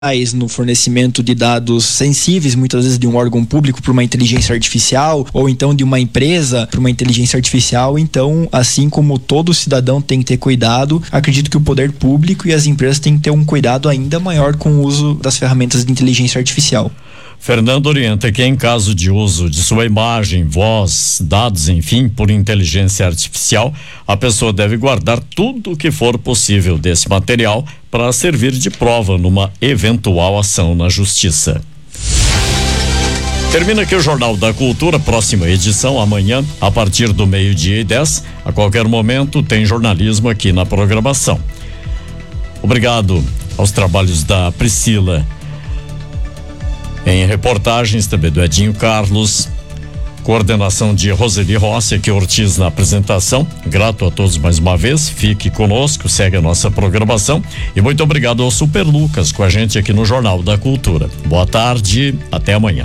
no fornecimento de dados sensíveis, muitas vezes de um órgão público para uma inteligência artificial, ou então de uma empresa para uma inteligência artificial. Então, assim como todo cidadão tem que ter cuidado, acredito que o poder público e as empresas têm que ter um cuidado ainda maior com o uso das ferramentas de inteligência artificial. Fernando orienta que em caso de uso de sua imagem, voz, dados, enfim, por inteligência artificial, a pessoa deve guardar tudo o que for possível desse material para servir de prova numa eventual ação na justiça. Termina aqui o Jornal da Cultura, próxima edição amanhã, a partir do 12:10. A qualquer momento tem jornalismo aqui na programação. Obrigado aos trabalhos da Priscila em reportagens, também do Edinho Carlos, coordenação de Roseli Rossi, aqui Ortiz na apresentação. Grato a todos mais uma vez, fique conosco, segue a nossa programação e muito obrigado ao Super Lucas com a gente aqui no Jornal da Cultura. Boa tarde, até amanhã.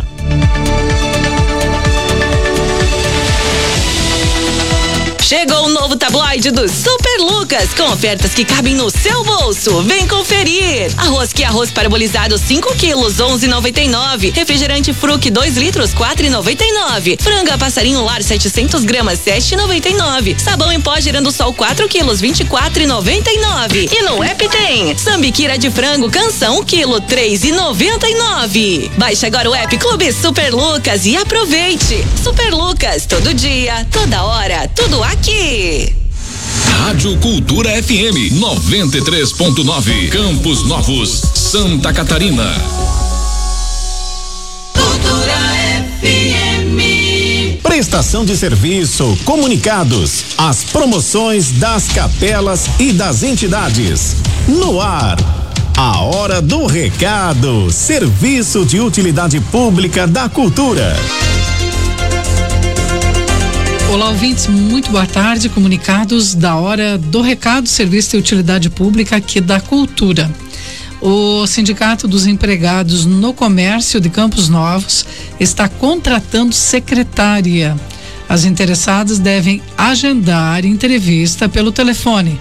Chegou o novo tabloide do Super Lucas, com ofertas que cabem no seu bolso. Vem conferir. Arroz que arroz parabolizado 5 quilos, 11,99. Refrigerante Fruc 2 litros, 4,99. Franga passarinho lar 700 gramas, 7,99. Sabão em pó Girando Sol 4 quilos, 24,99. E no app tem sambiquira de frango canção 1 quilo, 3,99. Baixe agora o app Clube Super Lucas e aproveite. Super Lucas, todo dia, toda hora, tudo aqui. Rádio Cultura FM 93.9, Campos Novos, Santa Catarina. Cultura FM. Prestação de serviço, comunicados, as promoções das capelas e das entidades. No ar, a hora do recado, serviço de utilidade pública da cultura. Olá, ouvintes, muito boa tarde. Comunicados da hora do recado, serviço de utilidade pública aqui da cultura. O Sindicato dos Empregados no Comércio de Campos Novos está contratando secretária. As interessadas devem agendar entrevista pelo telefone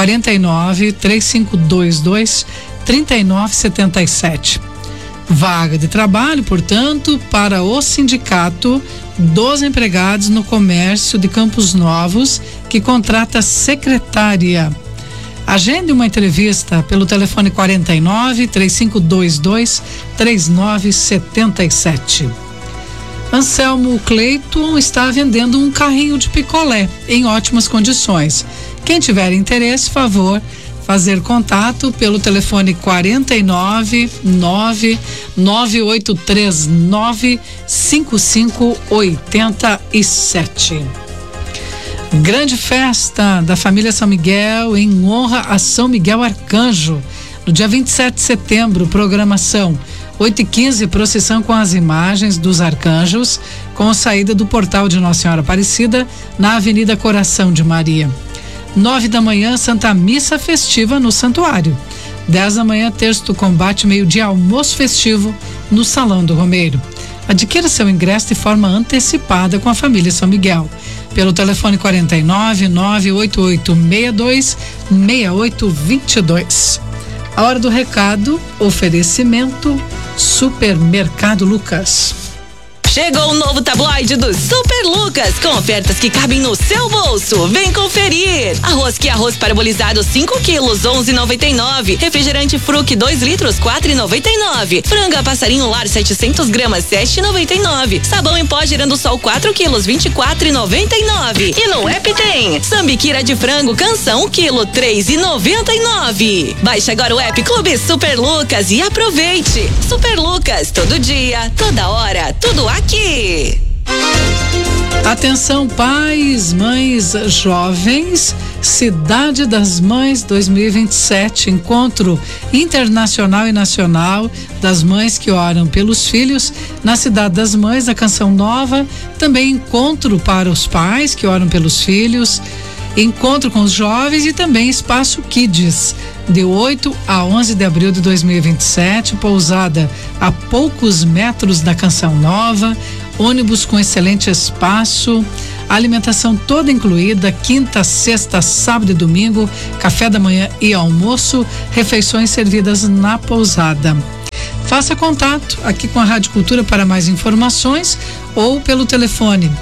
49-3522-3977. Vaga de trabalho, portanto, para o Sindicato dos Empregados no Comércio de Campos Novos, que contrata secretária. Agende uma entrevista pelo telefone 49-3522-3977. Anselmo Cleiton está vendendo um carrinho de picolé em ótimas condições. Quem tiver interesse, favor fazer contato pelo telefone 499-9839-5587. Grande festa da família São Miguel em honra a São Miguel Arcanjo. No dia 27 de setembro, programação 8h15, procissão com as imagens dos arcanjos, com saída do portal de Nossa Senhora Aparecida, na Avenida Coração de Maria. 9 da manhã, Santa Missa Festiva no Santuário. 10 da manhã, Terço do Combate, meio-dia, almoço festivo no Salão do Romeiro. Adquira seu ingresso de forma antecipada com a família São Miguel. Pelo telefone 49-98862-6822. A hora do recado, oferecimento Supermercado Lucas. Chegou o novo tabloide do Super Lucas, com ofertas que cabem no seu bolso. Vem conferir. Arroz que arroz parabolizado 5 quilos, 11,99. Refrigerante Fruc 2 litros, 4,99. Franga passarinho lar 700 gramas, 7,99. Sabão em pó Girando Sol 4 quilos, 24,99. E no app tem sambiquira de frango canção 1 quilo, 3,99. Baixe agora o app Clube Super Lucas e aproveite. Super Lucas, todo dia, toda hora, tudo aqui. Atenção, pais, mães, jovens, Cidade das Mães 2027, encontro internacional e nacional das mães que oram pelos filhos na Cidade das Mães, a Canção Nova, também encontro para os pais que oram pelos filhos, encontro com os jovens e também Espaço Kids, de 8 a 11 de abril de 2027, pousada a poucos metros da Canção Nova, ônibus com excelente espaço, alimentação toda incluída, quinta, sexta, sábado e domingo, café da manhã e almoço, refeições servidas na pousada. faça contato aqui com a Rádio Cultura para mais informações ou pelo telefone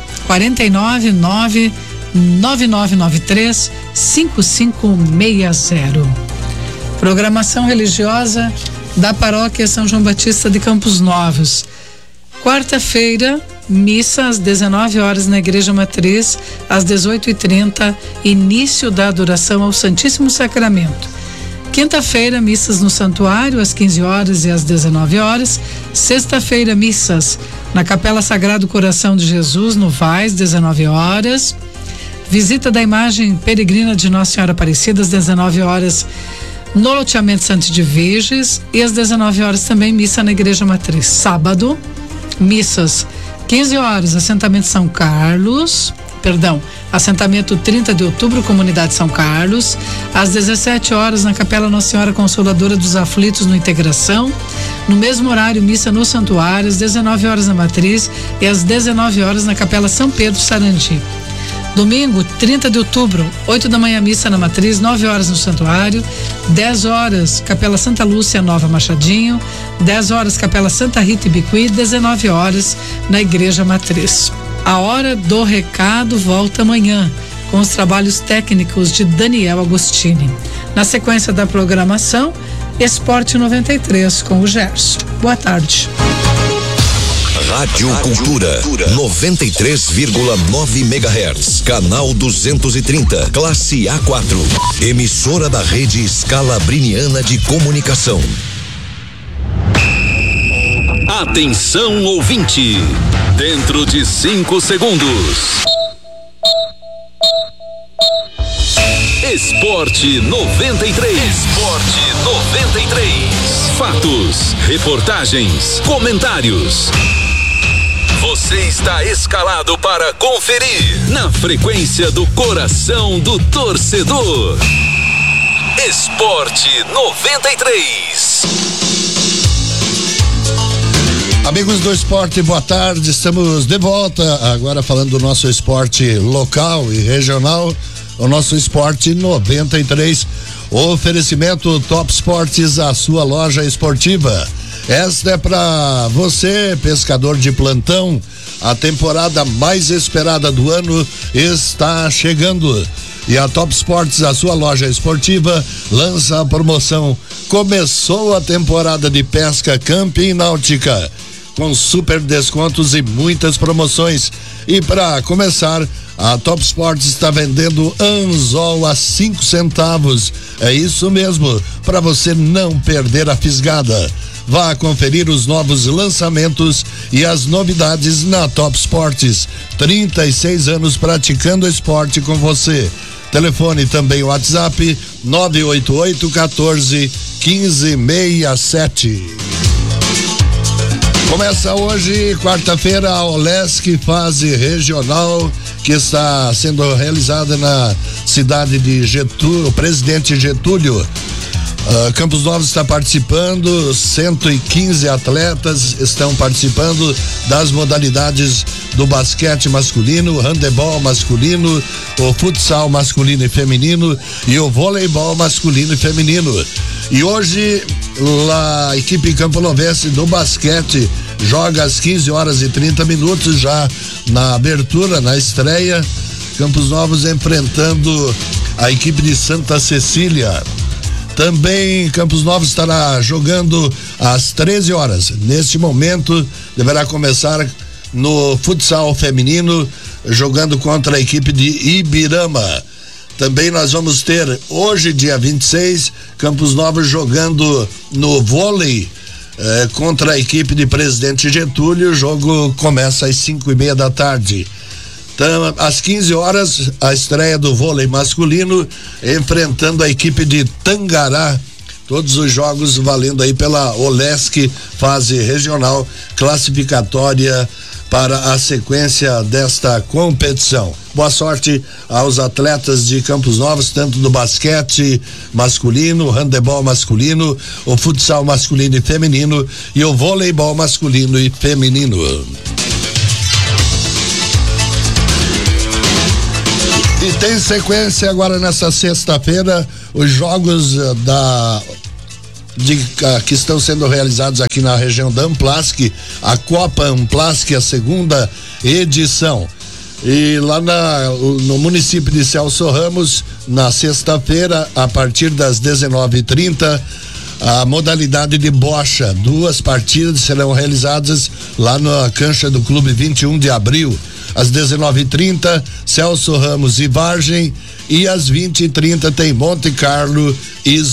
499-9993-5560. Programação religiosa da Paróquia São João Batista de Campos Novos. Quarta-feira, missa às 19 horas na Igreja Matriz, às 18h30, início da adoração ao Santíssimo Sacramento. Quinta-feira, missas no Santuário, às 15 horas e às 19 horas. Sexta-feira, missas na Capela Sagrado Coração de Jesus, no Vaz, 19 horas. Visita da imagem peregrina de Nossa Senhora Aparecida, às 19 horas, no loteamento Santos de Virges. E às 19 horas também, missa na Igreja Matriz. Sábado, missas 15 horas, assentamento assentamento 30 de outubro, comunidade São Carlos. Às 17 horas, na Capela Nossa Senhora Consoladora dos Aflitos, no Integração. No mesmo horário, missa no Santuário, às 19 horas na Matriz e às 19 horas na Capela São Pedro Sarandi. Domingo, 30 de outubro, 8 da manhã, missa na Matriz, 9 horas no Santuário, 10 horas, Capela Santa Lúcia, Nova Machadinho, 10 horas, Capela Santa Rita e Bicuí, 19 horas na Igreja Matriz. A Hora do Recado volta amanhã, com os trabalhos técnicos de Daniel Agostini. Na sequência da programação, Esporte 93 com o Gerson. Boa tarde. Rádio Cultura 93,9 MHz, canal 230, classe A4, emissora da rede Scalabriniana de Comunicação. Atenção, ouvinte, dentro de 5 segundos. Esporte 93. Esporte 93. Fatos, reportagens, comentários. Você está escalado para conferir na frequência do coração do torcedor. Esporte 93. Amigos do esporte, boa tarde. Estamos de volta agora falando do nosso esporte local e regional, o nosso Esporte 93. Oferecimento Top Esportes, a sua loja esportiva. Esta é para você, pescador de plantão. A temporada mais esperada do ano está chegando. E a Top Esportes, a sua loja esportiva, lança a promoção. Começou a temporada de pesca Camping Náutica, com super descontos e muitas promoções. E para começar, a Top Esportes está vendendo anzol a 5 centavos. É isso mesmo, para você não perder a fisgada. Vá conferir os novos lançamentos e as novidades na Top Esportes. 36 anos praticando esporte com você. Telefone também o WhatsApp 988 14 15 67. Começa hoje, quarta-feira, a OLESC fase regional, que está sendo realizada na cidade de Getúlio, Presidente Getúlio. Campos Novos está participando, 115 atletas estão participando das modalidades do basquete masculino, handebol masculino, o futsal masculino e feminino e o voleibol masculino e feminino. E hoje a equipe camponovense do basquete joga às 15 horas e 30 minutos já na abertura, na estreia. Campos Novos enfrentando a equipe de Santa Cecília. Também Campos Novos estará jogando às 13 horas. Neste momento, deverá começar no futsal feminino, jogando contra a equipe de Ibirama. Também nós vamos ter hoje, dia 26, Campos Novos jogando no vôlei contra a equipe de Presidente Getúlio. O jogo começa às 5:30 da tarde. Então, às 15 horas, a estreia do vôlei masculino, enfrentando a equipe de Tangará. Todos os jogos valendo aí pela OLESC, fase regional, classificatória para a sequência desta competição. Boa sorte aos atletas de Campos Novos, tanto do basquete masculino, handebol masculino, o futsal masculino e feminino e o voleibol masculino e feminino. E tem sequência agora nessa sexta-feira, os jogos da que estão sendo realizados aqui na região da Amplask, a Copa Amplask, a segunda edição. E lá no município de Celso Ramos, na sexta-feira, a partir das 19h30, a modalidade de bocha. 2 partidas serão realizadas lá na cancha do Clube 21 de Abril. Às 19h30, Celso Ramos e Vargem. E às 20h30 tem Monte Carlo e